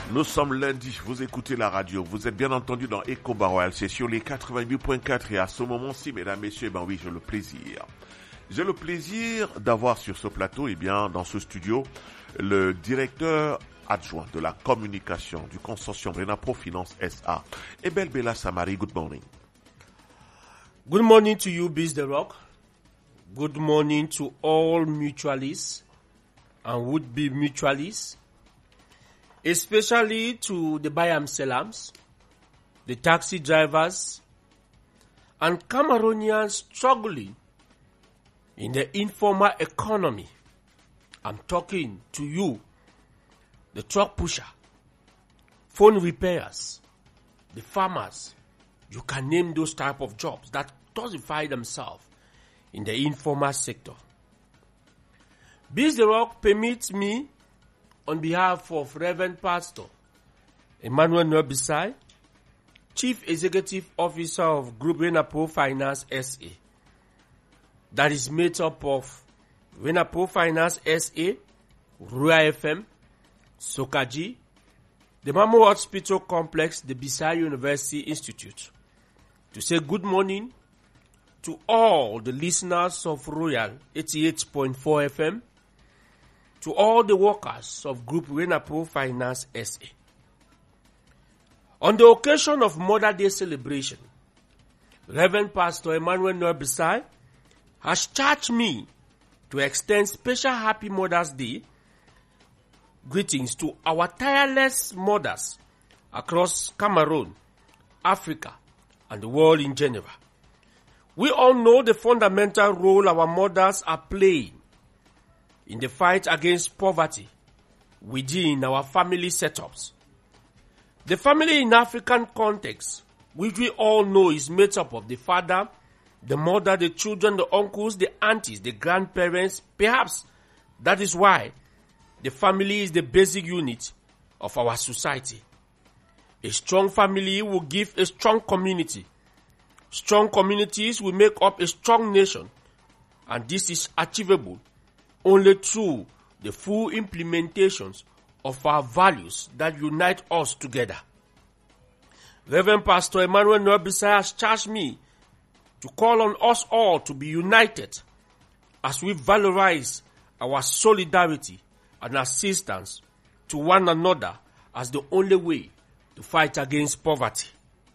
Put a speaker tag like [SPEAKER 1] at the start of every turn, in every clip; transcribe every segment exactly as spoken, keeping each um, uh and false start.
[SPEAKER 1] Nous sommes lundi, vous écoutez la radio, vous êtes bien entendu dans Echo Baroil, c'est sur les quatre-vingt-huit point quatre et à ce moment-ci, mesdames, messieurs, ben oui, j'ai le plaisir. J'ai le plaisir d'avoir sur ce plateau, eh bien, dans ce studio, le directeur adjoint de la communication du consortium Renapro Finance S A, Ebel Bella Samari. Good morning.
[SPEAKER 2] Good morning to you, Biz The Rock. Good morning to all mutualists and would-be mutualists, especially to the Bayam Selams, the taxi drivers, and Cameroonians struggling in the informal economy. I'm talking to you, the truck pusher, phone repairers, the farmers. You can name those type of jobs that classify themselves in the informal sector. Biz The Rock permits me, on behalf of Reverend Pastor Emmanuel Nwebisai, Chief Executive Officer of Group Renapro Finance S A, that is made up of Renapro Finance S A, Rua F M, Sokaji, the Mamu Hospital Complex, the Bisai University Institute, to say good morning to all the listeners of Royal eighty-eight point four F M, to all the workers of Group Renapro Finance S A. On the occasion of Mother Day celebration, Reverend Pastor Emmanuel Nwebisai has charged me to extend special Happy Mother's Day greetings to our tireless mothers across Cameroon, Africa, and the world in general. We all know the fundamental role our mothers are playing in the fight against poverty within our family setups. The family in African context, which we all know is made up of the father, the mother, the children, the uncles, the aunties, the grandparents. Perhaps that is why the family is the basic unit of our society. A strong family will give a strong community. Strong communities will make up a strong nation, and this is achievable only through the full implementations of our values that unite us together. Reverend Pastor Emmanuel Nwebisai has charged me to call on us all to be united as we valorize our solidarity and assistance to one another as the only way to fight against poverty.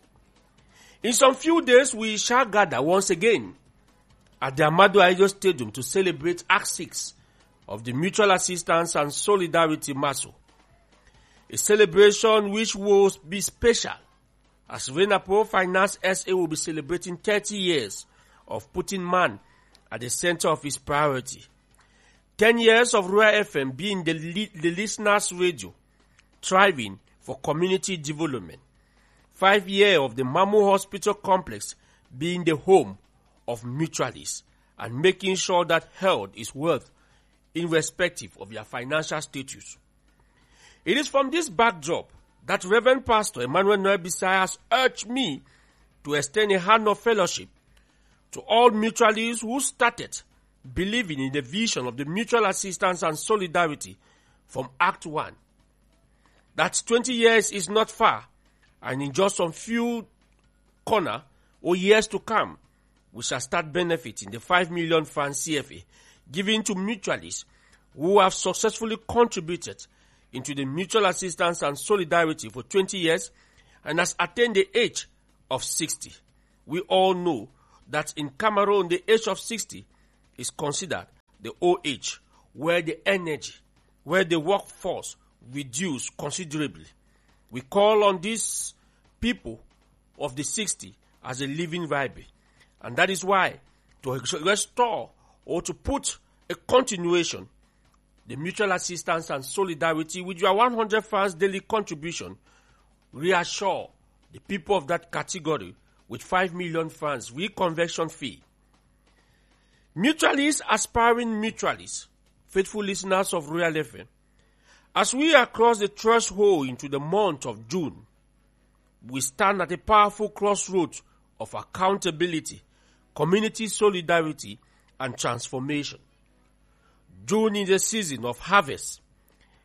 [SPEAKER 2] In some few days, we shall gather once again at the Amadu Ayo Stadium to celebrate Act six of the Mutual Assistance and Solidarity Maso, a celebration which will be special as Renapro Finance S A will be celebrating thirty years of putting man at the center of its priority. ten years of Rua F M being the, li- the listener's radio, thriving for community development. Five years of the Mamu Hospital Complex being the home of mutualists and making sure that health is worth irrespective of their financial status. It is from this backdrop that Reverend Pastor Emmanuel Nwebisai has urged me to extend a hand of fellowship to all mutualists who started believing in the vision of the mutual assistance and solidarity from Act one. That twenty years is not far, and in just some few corner or years to come, we shall start benefiting the five million francs C F A given to mutualists who have successfully contributed into the mutual assistance and solidarity for twenty years and has attained the age of sixty. We all know that in Cameroon, the age of sixty is considered the old age, where the energy, where the workforce reduce considerably. We call on these people of the sixty as a living library, and that is why to restore or to put a continuation, the mutual assistance and solidarity with your one hundred francs daily contribution, reassure the people of that category with five million francs reconversion fee. Mutualists, aspiring mutualists, faithful listeners of Royal F M, as we across the threshold into the month of June, we stand at a powerful crossroads of accountability, community solidarity, and transformation. June is a season of harvest,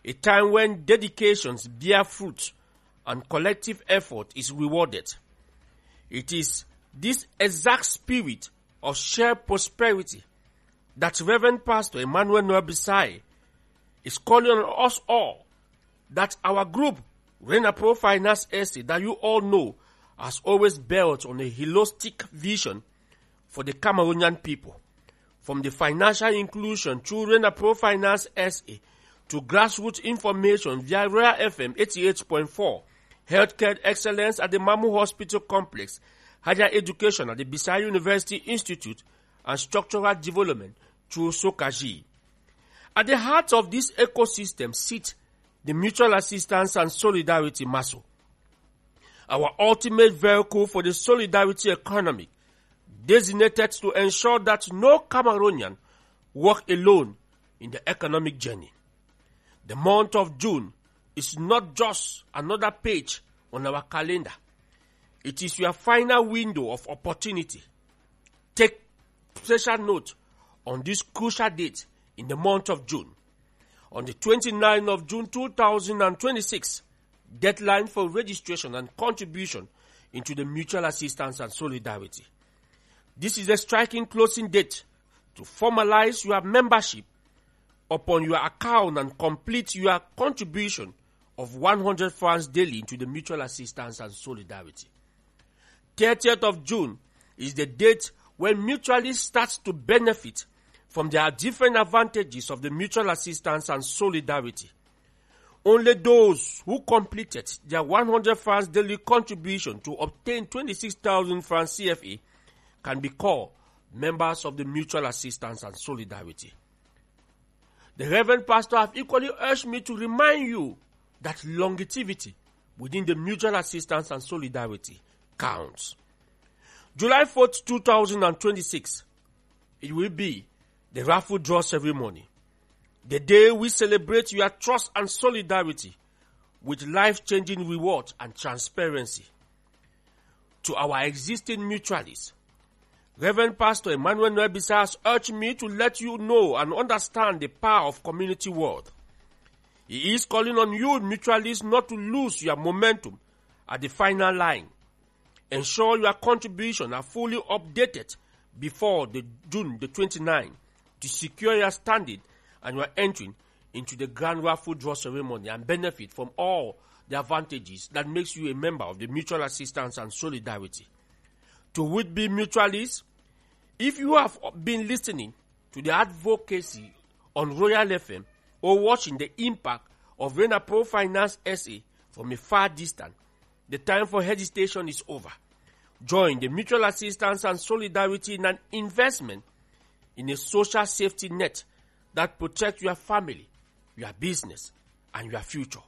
[SPEAKER 2] a time when dedications bear fruit and collective effort is rewarded. It is this exact spirit of shared prosperity that Reverend Pastor Emmanuel Noel Bisai is calling on us all, that our group, Renapro Finance S A, that you all know, has always built on a holistic vision for the Cameroonian people. From the financial inclusion through Renapro Finance S A to grassroots information via Royal F M eighty-eight point four, healthcare excellence at the Mamu Hospital Complex, higher education at the Bisai University Institute, and structural development through Sokaji. At the heart of this ecosystem sit the mutual assistance and solidarity muscle, our ultimate vehicle for the solidarity economy, designated to ensure that no Cameroonian walk alone in the economic journey. The month of June is not just another page on our calendar. It is your final window of opportunity. Take special note on this crucial date in the month of June. On the twenty-ninth of June two thousand twenty-six, deadline for registration and contribution into the mutual assistance and solidarity. This is a striking closing date to formalize your membership upon your account and complete your contribution of one hundred francs daily into the mutual assistance and solidarity. thirtieth of June is the date when mutualists start to benefit from the different advantages of the mutual assistance and solidarity. Only those who completed their one hundred francs daily contribution to obtain twenty-six thousand francs C F A can be called members of the mutual assistance and solidarity. The Reverend Pastor have equally urged me to remind you that longevity within the mutual assistance and solidarity counts. July fourth, two thousand twenty-six, it will be the raffle draw ceremony, the day we celebrate your trust and solidarity with life-changing reward and transparency. To our existing mutualists, Reverend Pastor Emmanuel Noel Bisai has urged me to let you know and understand the power of community worth. He is calling on you mutualists not to lose your momentum at the final line. Ensure your contributions are fully updated before the June the twenty-ninth to secure your standing and your entry into the grand raffle draw ceremony and benefit from all the advantages that makes you a member of the mutual assistance and solidarity. To would-be mutualists, if you have been listening to the advocacy on Royal F M or watching the impact of Renapro Finance S A from a far distance, the time for hesitation is over. Join the mutual assistance and solidarity in an investment in a social safety net that protects your family, your business, and your future.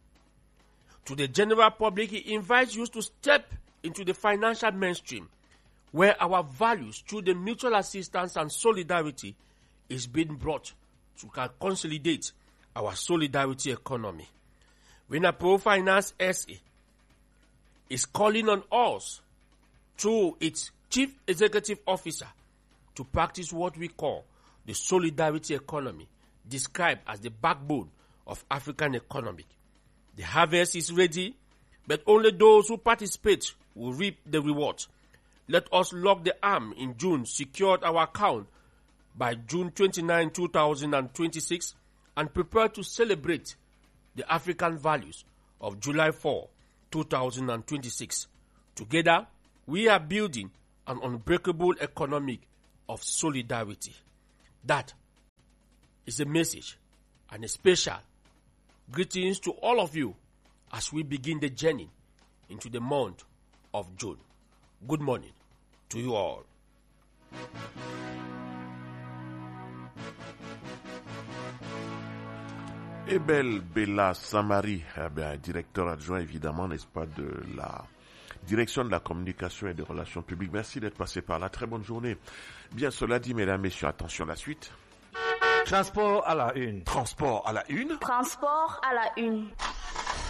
[SPEAKER 2] To the general public, he invites you to step into the financial mainstream, where our values through the mutual assistance and solidarity is being brought to consolidate our solidarity economy. Renapro Finance S A is calling on us through its Chief Executive Officer to practice what we call the solidarity economy, described as the backbone of African economy. The harvest is ready, but only those who participate will reap the rewards. Let us lock the arm in June, secured our account by June twenty-ninth, two thousand twenty-six, and prepare to celebrate the African values of July fourth, two thousand twenty-six. Together, we are building an unbreakable economic of solidarity. That is a message and a special greetings to all of you as we begin the journey into the month of June. Good morning to you all.
[SPEAKER 1] Ebel Bella Samari, eh bien, directeur adjoint évidemment, n'est-ce pas, de la direction de la communication et des relations publiques. Merci d'être passé par là. Très bonne journée. Bien, cela dit, mesdames, messieurs, attention, la suite.
[SPEAKER 3] Transport à la une.
[SPEAKER 1] Transport à la une.
[SPEAKER 4] Transport à la une.